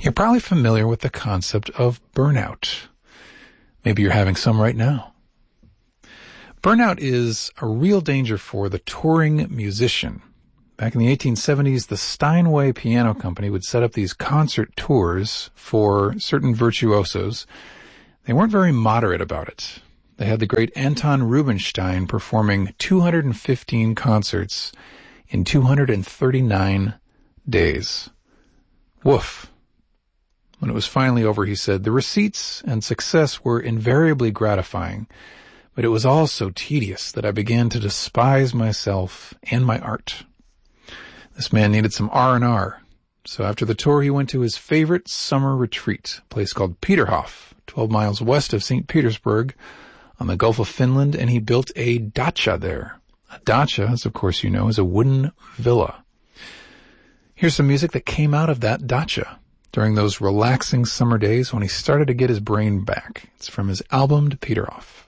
You're probably familiar with the concept of burnout. Maybe you're having some right now. Burnout is a real danger for the touring musician. Back in the 1870s, the Steinway Piano Company would set up these concert tours for certain virtuosos. They weren't very moderate about it. They had the great Anton Rubinstein performing 215 concerts in 239 days. Woof. When it was finally over, he said, "The receipts and success were invariably gratifying, but it was all so tedious that I began to despise myself and my art." This man needed some R&R. So after the tour, he went to his favorite summer retreat, a place called Peterhof, 12 miles west of St. Petersburg on the Gulf of Finland, and he built a dacha there. A dacha, as of course you know, is a wooden villa. Here's some music that came out of that dacha during those relaxing summer days when he started to get his brain back. It's from his album Peterhof.